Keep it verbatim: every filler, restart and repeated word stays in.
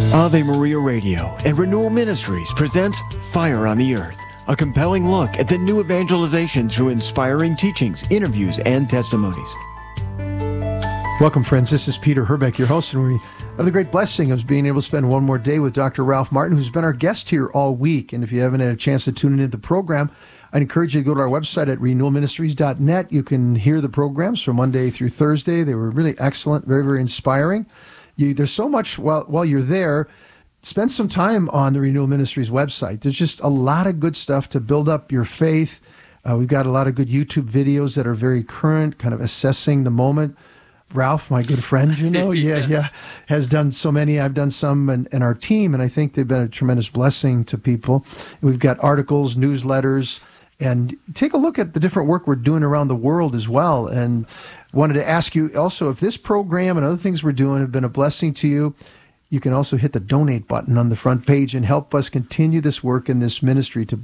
Ave Maria Radio and Renewal Ministries presents Fire on the Earth, a compelling look at the new evangelization through inspiring teachings, interviews, and testimonies. Welcome, friends. This is Peter Herbeck, your host, and we have the great blessing of being able to spend one more day with Doctor Ralph Martin, who's been our guest here all week. And if you haven't had a chance to tune into the program, I'd encourage you to go to our website at renewal ministries dot net. You can hear the programs from Monday through Thursday. They were really excellent, very, very inspiring. You, there's so much while, while you're there. Spend some time on the Renewal Ministries website. There's just a lot of good stuff to build up your faith. Uh, we've got a lot of good YouTube videos that are very current, kind of assessing the moment. Ralph, my good friend, you know, yeah, Yes. yeah, has done so many. I've done some, and, and our team, and I think they've been a tremendous blessing to people. We've got articles, newsletters, and take a look at the different work we're doing around the world as well. And wanted to ask you also, if this program and other things we're doing have been a blessing to you, you can also hit the donate button on the front page and help us continue this work in this ministry to